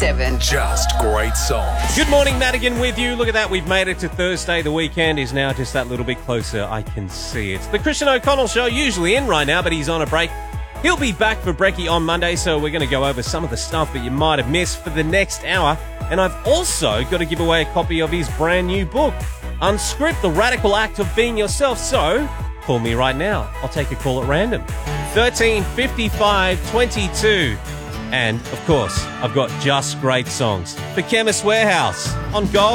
7. Just great songs. Good morning, Madigan with you. Look at that. We've made it to Thursday. The weekend is now just that little bit closer. I can see it. The Christian O'Connell Show, usually in right now, but he's on a break. He'll be back for Brekkie on Monday, so we're going to go over some of the stuff that you might have missed for the next hour. And I've also got to give away a copy of his brand new book, Unscript, The Radical Act of Being Yourself. So call me right now. I'll take a call at random. 13 55 22. And, of course, I've got just great songs for Chemist Warehouse on Gold.